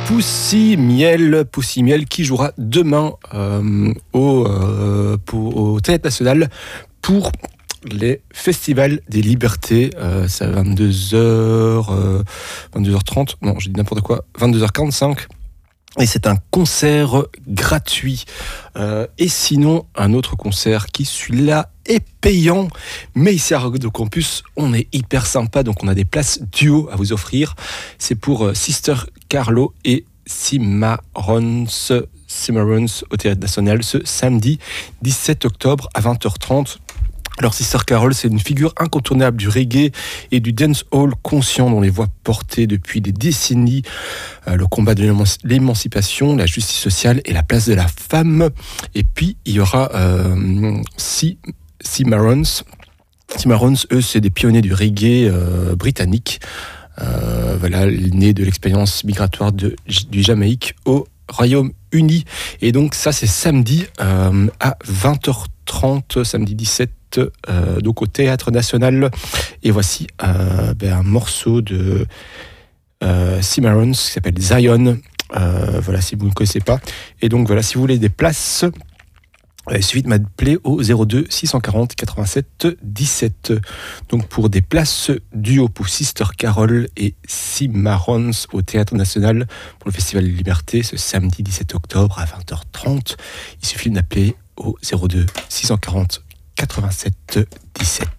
Poussy Miel qui jouera demain au Théâtre National pour les Festivals des Libertés. C'est à 22h30, non j'ai dit n'importe quoi, 22h45. Et c'est un concert gratuit. Et sinon, un autre concert qui, celui-là, est payant. Mais ici à Radio Campus, on est hyper sympa. Donc, on a des places duo à vous offrir. C'est pour Sister Carlo et Cimarrons au Théâtre National ce samedi 17 octobre à 20h30. Alors Sister Carol, c'est une figure incontournable du reggae et du dancehall conscient dont les voix portées depuis des décennies le combat de l'émancipation, la justice sociale et la place de la femme. Et puis il y aura Cimarrons. Cimarrons, eux, c'est des pionniers du reggae britannique. Voilà, nés de l'expérience migratoire du Jamaïque au Royaume-Uni. Et donc ça, c'est samedi à 20h30, samedi 17, donc au Théâtre National. Et voici un morceau de Cimarrons qui s'appelle Zion. Voilà, si vous ne connaissez pas. Et donc voilà, si vous voulez des places, il suffit de m'appeler au 02 640 87 17. Donc pour des places duo pour Sister Carol et Cimarrons au Théâtre National pour le Festival de Liberté ce samedi 17 octobre à 20h30, il suffit de m'appeler au 02 640 87 17.